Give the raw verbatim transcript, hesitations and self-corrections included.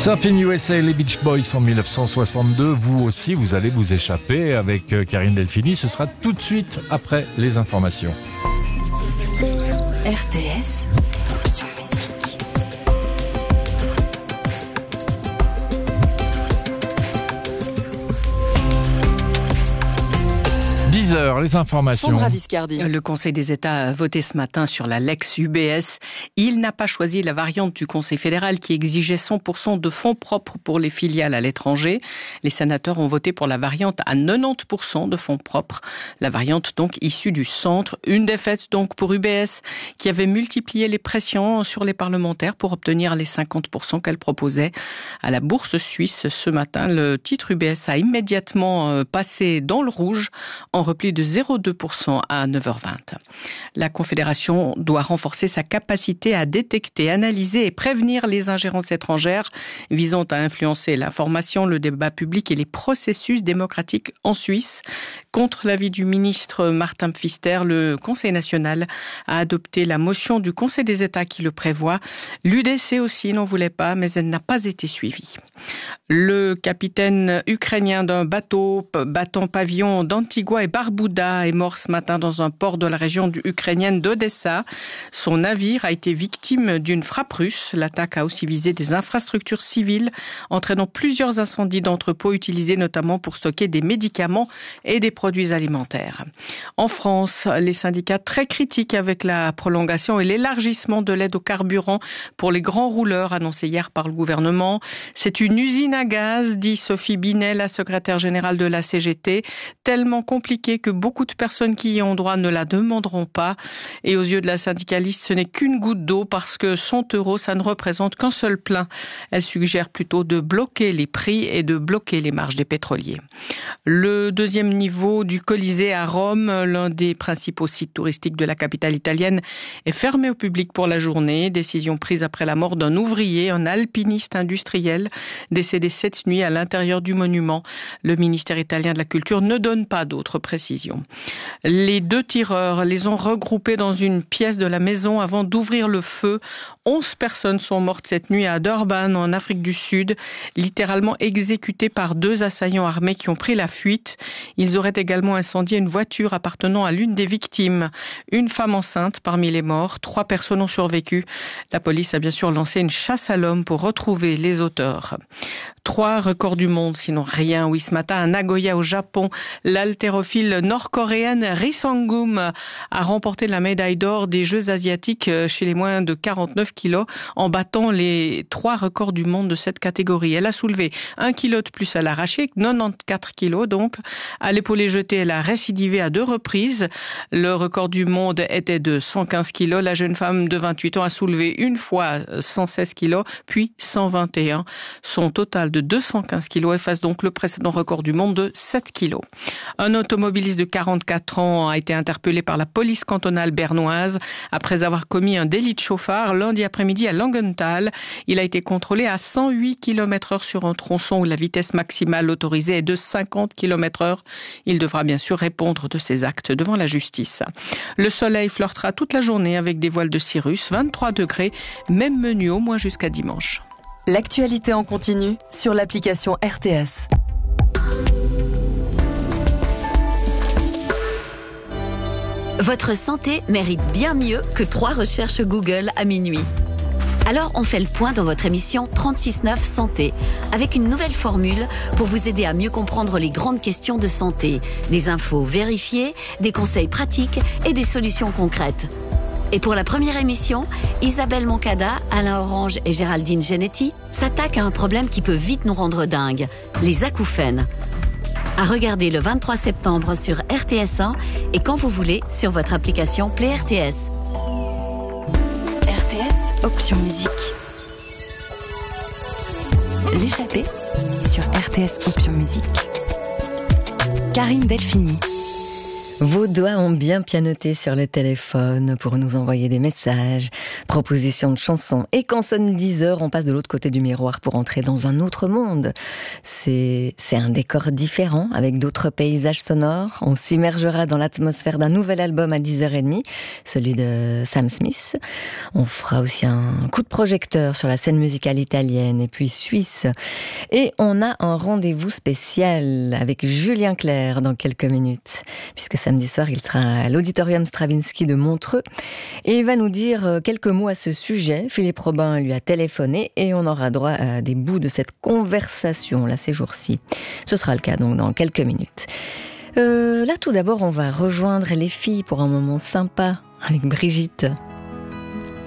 Surfing U S A, les Beach Boys en dix-neuf cent soixante-deux. Vous aussi, vous allez vous échapper avec Karine Delphini. Ce sera tout de suite après les informations. R T S, option musique. dix heures, les informations. Sandra Viscardi. Le Conseil des États a voté ce matin sur la Lex U B S. Il n'a pas choisi la variante du Conseil fédéral qui exigeait cent pour cent de fonds propres pour les filiales à l'étranger. Les sénateurs ont voté pour la variante à quatre-vingt-dix pour cent de fonds propres. La variante donc issue du centre. Une défaite donc pour U B S qui avait multiplié les pressions sur les parlementaires pour obtenir les cinquante pour cent qu'elle proposait. À la bourse suisse ce matin, le titre U B S a immédiatement passé dans le rouge en repli de zéro virgule deux pour cent à neuf heures vingt. La Confédération doit renforcer sa capacité à détecter, analyser et prévenir les ingérences étrangères visant à influencer l'information, le débat public et les processus démocratiques en Suisse. Contre l'avis du ministre Martin Pfister, le Conseil national a adopté la motion du Conseil des États qui le prévoit. L'U D C aussi n'en voulait pas, mais elle n'a pas été suivie. Le capitaine ukrainien d'un bateau battant pavillon d'Antigua et Barbuda est mort ce matin dans un port de la région ukrainienne d'Odessa. Son navire a été victime d'une frappe russe. L'attaque a aussi visé des infrastructures civiles, entraînant plusieurs incendies d'entrepôts utilisés notamment pour stocker des médicaments et des produits alimentaires. En France, les syndicats très critiques avec la prolongation et l'élargissement de l'aide au carburant pour les grands rouleurs annoncé hier par le gouvernement. C'est une usine à gaz, dit Sophie Binet, la secrétaire générale de la C G T, tellement compliquée que beaucoup de personnes qui y ont droit ne la demanderont pas. Et aux yeux de la syndicaliste, ce n'est qu'une goutte d'eau parce que cent euros, ça ne représente qu'un seul plein. Elle suggère plutôt de bloquer les prix et de bloquer les marges des pétroliers. Le deuxième niveau du Colisée à Rome, l'un des principaux sites touristiques de la capitale italienne, est fermé au public pour la journée. Décision prise après la mort d'un ouvrier, un alpiniste industriel, décédé cette nuit à l'intérieur du monument. Le ministère italien de la Culture ne donne pas d'autres précisions. Les deux tireurs les ont regroupés dans une pièce de la maison avant d'ouvrir le feu. Onze personnes sont mortes cette nuit à Durban, en Afrique du Sud, littéralement exécutées par deux assaillants armés qui ont pris la fuite. Ils auraient également incendié une voiture appartenant à l'une des victimes. Une femme enceinte parmi les morts. Trois personnes ont survécu. La police a bien sûr lancé une chasse à l'homme pour retrouver les auteurs. Trois records du monde, sinon rien. Oui, ce matin, à Nagoya, au Japon, l'haltérophile nord-coréenne Ri Sang-gum a remporté la médaille d'or des Jeux asiatiques chez les moins de quarante-neuf kilos en battant les trois records du monde de cette catégorie. Elle a soulevé un kilo de plus à l'arraché, quatre-vingt-quatorze kilos donc. À l'épaulé jeté, elle a récidivé à deux reprises. Le record du monde était de cent quinze kilos. La jeune femme de vingt-huit ans a soulevé une fois cent seize kilos, puis cent vingt et un. Son total de deux cent quinze kilos efface donc le précédent record du monde de sept kilos. Un automobiliste de quarante-quatre ans a été interpellé par la police cantonale bernoise après avoir commis un délit de chauffard lundi après-midi à Langenthal. Il a été contrôlé à cent huit kilomètres heure sur un tronçon où la vitesse maximale autorisée est de cinquante kilomètres heure. Il devra bien sûr répondre de ses actes devant la justice. Le soleil flirtera toute la journée avec des voiles de cirrus, vingt-trois degrés, même menu au moins jusqu'à dimanche. L'actualité en continu sur l'application R T S. Votre santé mérite bien mieux que trois recherches Google à minuit. Alors on fait le point dans votre émission trente-six neuf Santé, avec une nouvelle formule pour vous aider à mieux comprendre les grandes questions de santé, des infos vérifiées, des conseils pratiques et des solutions concrètes. Et pour la première émission, Isabelle Moncada, Alain Orange et Géraldine Genetti s'attaquent à un problème qui peut vite nous rendre dingues, les acouphènes. À regarder le vingt-trois septembre sur R T S un et quand vous voulez sur votre application Play R T S. R T S, option musique. L'échappée sur R T S, option musique. Karine Delphini. Vos doigts ont bien pianoté sur le téléphone pour nous envoyer des messages, propositions de chansons. Et quand sonne dix heures, on passe de l'autre côté du miroir pour entrer dans un autre monde. C'est, c'est un décor différent, avec d'autres paysages sonores. On s'immergera dans l'atmosphère d'un nouvel album à dix heures trente, celui de Sam Smith. On fera aussi un coup de projecteur sur la scène musicale italienne et puis suisse. Et on a un rendez-vous spécial avec Julien Clerc dans quelques minutes, puisque samedi soir, il sera à l'Auditorium Stravinsky de Montreux et il va nous dire quelques mots à ce sujet. Philippe Robin lui a téléphoné et on aura droit à des bouts de cette conversation là ces jours-ci. Ce sera le cas donc dans quelques minutes. Euh, là tout d'abord, on va rejoindre les filles pour un moment sympa avec Brigitte.